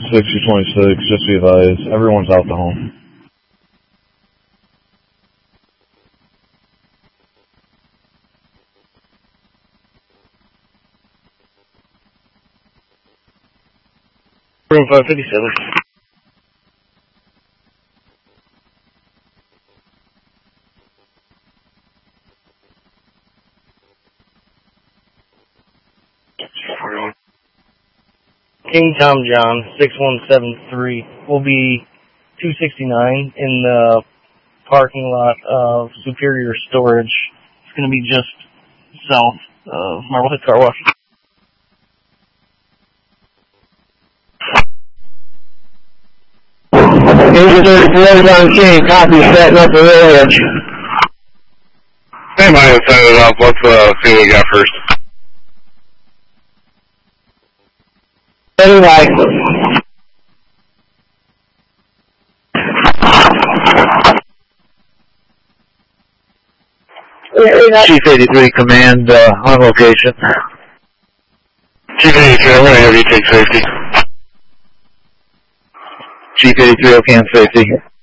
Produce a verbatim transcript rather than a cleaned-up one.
sixty twenty-six, just be advised, everyone's out the home. Room five fifty-seven. King Tom John, six one seven three, will be two sixty-nine in the parking lot of Superior Storage. It's going to be just south of Marblehead Car Wash. Agent thirty-four on King, copy, setting up the rail edge. Hey, man, set it up. Let's uh, see what we got first. Anyway. Chief eighty-three, command uh, on location. Chief eighty-three, I'm going to have you take safety. Chief eighty-three, okay on safety.